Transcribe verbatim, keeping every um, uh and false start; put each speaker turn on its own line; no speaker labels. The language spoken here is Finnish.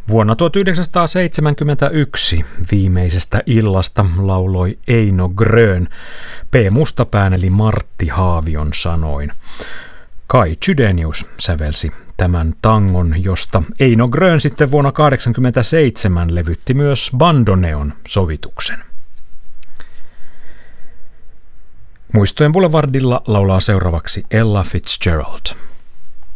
Vuonna tuhatyhdeksänsataaseitsemänkymmentäyksi viimeisestä illasta lauloi Eino Grön P. Mustapään eli Martti Haavion sanoin. Kai Chydenius sävelsi tämän tangon, josta Eino Grön sitten vuonna tuhatyhdeksänsataakahdeksankymmentäseitsemän levytti myös bandoneon sovituksen. Muistojen Boulevardilla laulaa seuraavaksi Ella Fitzgerald.